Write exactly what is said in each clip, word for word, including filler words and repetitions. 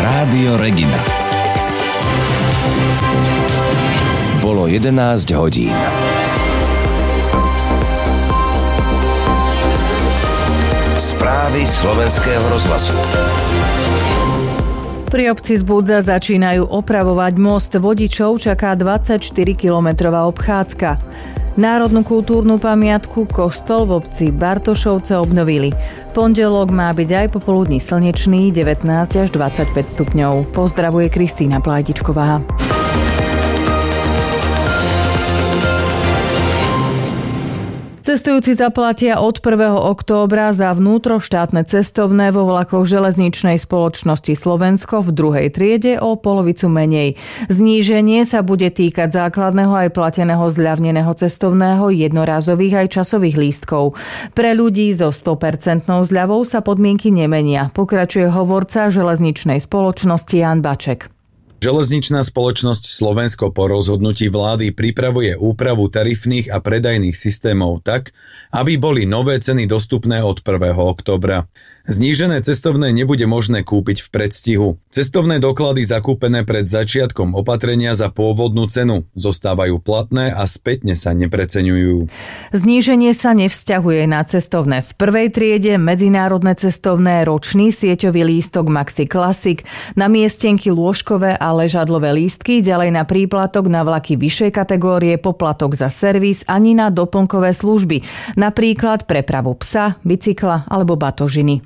Rádio Regina. Bolo jedenásť hodín. Správy slovenského rozhlasu. Pri obci Zbudza začínajú opravovať most. Vodičov čaká dvadsaťštyrikilometrová obchádzka. Národnú kultúrnu pamiatku kostol v obci Bartošovce obnovili. Pondelok má byť aj popoludní slnečný, devätnásť až dvadsaťpäť stupňov. Pozdravuje Kristína Plajtičková. Cestujúci zaplatia od prvého októbra za vnútroštátne cestovné vo vlakoch železničnej spoločnosti Slovensko v druhej triede o polovicu menej. Zníženie sa bude týkať základného aj plateného zľavneného cestovného, jednorázových aj časových lístkov. Pre ľudí so sto percent zľavou sa podmienky nemenia, pokračuje hovorca železničnej spoločnosti Ján Baček. Železničná spoločnosť Slovensko po rozhodnutí vlády pripravuje úpravu tarifných a predajných systémov tak, aby boli nové ceny dostupné od prvého októbra. Znížené cestovné nebude možné kúpiť v predstihu. Cestovné doklady zakúpené pred začiatkom opatrenia za pôvodnú cenu zostávajú platné a spätne sa nepreceňujú. Zníženie sa nevzťahuje na cestovné v prvej triede, medzinárodné cestovné, ročný sieťový lístok Maxi Classic, na miestenky lôžkové a ležadlové lístky, ďalej na príplatok na vlaky vyššej kategórie, poplatok za servis ani na doplnkové služby, napríklad prepravu psa, bicykla alebo batožiny.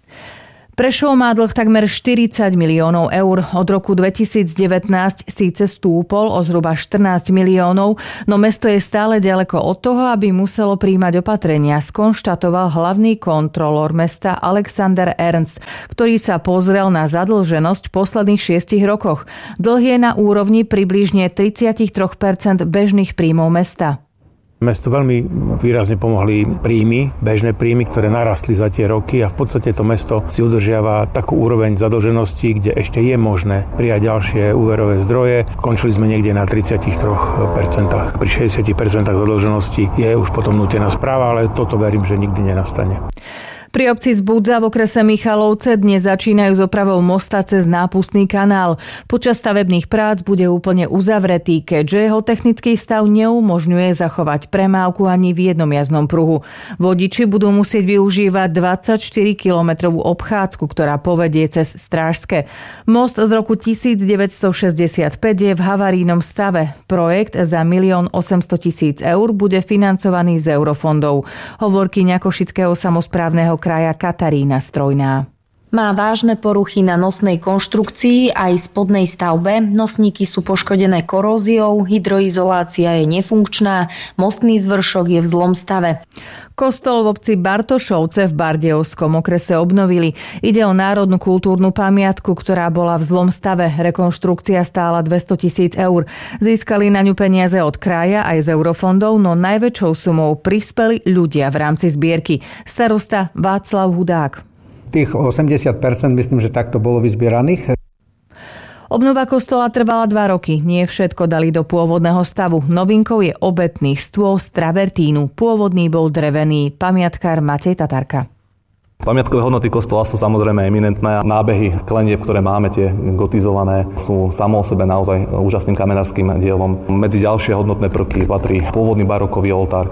Prešov má dlh takmer štyridsať miliónov eur. Od roku dvetisícdevätnásť síce stúpol o zhruba štrnásť miliónov, no mesto je stále ďaleko od toho, aby muselo príjmať opatrenia, skonštatoval hlavný kontrolór mesta Alexander Ernst, ktorý sa pozrel na zadlženosť v posledných šiestich rokoch. Dlh je na úrovni približne tridsaťtri percent bežných príjmov mesta. Mestu veľmi výrazne pomohli príjmy, bežné príjmy, ktoré narastli za tie roky a v podstate to mesto si udržiava takú úroveň zadlženosti, kde ešte je možné prijať ďalšie úverové zdroje. Končili sme niekde na tridsaťtri percent. Pri šesťdesiat percent zadlženosti je už potom nútená správa, ale toto verím, že nikdy nenastane. Pri obci Zbudza v okrese Michalovce dnes začínajú s opravou mosta cez nápustný kanál. Počas stavebných prác bude úplne uzavretý, keďže jeho technický stav neumožňuje zachovať premávku ani v jednom jazdnom pruhu. Vodiči budú musieť využívať dvadsaťštyrikilometrovú obchádzku, ktorá povedie cez Strážske. Most z roku devätnásťstošesťdesiatpäť je v havarijnom stave. Projekt za milión osemstotisíc eur bude financovaný z eurofondov. Hovorkyňa Košického samosprávneho kraja Katarína Strojná. Má vážne poruchy na nosnej konštrukcii aj spodnej stavbe. Nosníky sú poškodené koróziou, hydroizolácia je nefunkčná, mostný zvršok je v zlom stave. Kostol v obci Bartošovce v Bardejovskom okrese obnovili. Ide o národnú kultúrnu pamiatku, ktorá bola v zlom stave. Rekonštrukcia stála dvestotisíc eur. Získali na ňu peniaze od kraja aj z eurofondov, no najväčšou sumou prispeli ľudia v rámci zbierky. Starosta Václav Hudák. Tých osemdesiat percent myslím, že takto bolo vyzbieraných. Obnova kostola trvala dva roky. Nie všetko dali do pôvodného stavu. Novinkou je obetný stôl z travertínu. Pôvodný bol drevený. Pamiatkár Matej Tatarka. Pamiatkové hodnoty kostola sú samozrejme eminentné. Nábehy klenieb, ktoré máme, tie gotizované, sú samo o sebe naozaj úžasným kamenárskym dielom. Medzi ďalšie hodnotné prvky patrí pôvodný barokový oltár.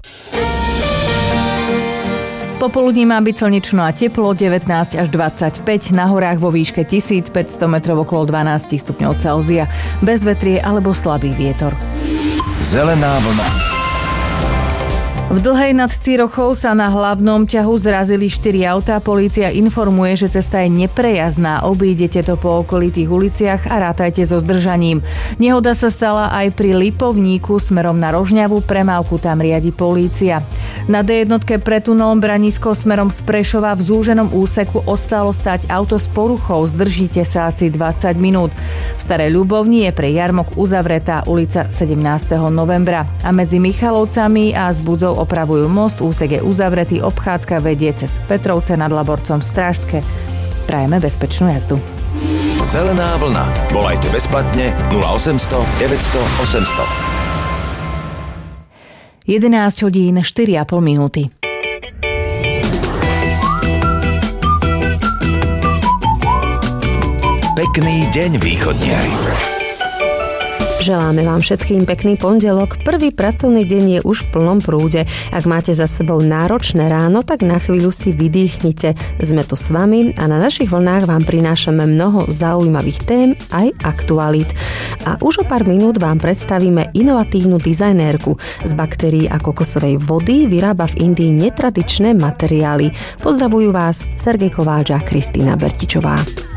Popoludní má byť slnečno a teplo, devätnásť až dvadsaťpäť, na horách vo výške tisícpäťsto metrov okolo dvanásť stupňov Celzia, bez vetrie alebo slabý vietor. Zelená vlna. V Dlhej nad Cirochou sa na hlavnom ťahu zrazili štyri autá. Polícia informuje, že cesta je neprejazdná. Obídete to po okolitých uliciach a rátajte so zdržaním. Nehoda sa stala aj pri Lipovníku smerom na Rožňavu. Premávku tam riadi polícia. Na dé jedna pre tunelom Branisko smerom z Prešova v zúženom úseku ostalo stať auto s poruchou. Zdržíte sa asi dvadsať minút. V Starej Ľubovni je pre jarmok uzavretá ulica sedemnásteho novembra. A medzi Michalovcami a Zbudzou opravujú most, úsek je uzavretý, obchádzka vedie cez Petrovce nad Laborcom Strážske. Prajeme bezpečnú jazdu. Zelená vlna. Volajte bezplatne nula osemsto deväťsto osemsto. jedenásť hodín štyri a pol minúty. Pekný deň, východniari. Želáme vám všetkým pekný pondelok. Prvý pracovný deň je už v plnom prúde. Ak máte za sebou náročné ráno, tak na chvíľu si vydýchnite. Sme tu s vami a na našich vlnách vám prinášame mnoho zaujímavých tém aj aktualít. A už o pár minút vám predstavíme inovatívnu dizajnérku. Z baktérií a kokosovej vody vyrába v Indii netradičné materiály. Pozdravujú vás Sergej Kováč a Kristýna Bertičová.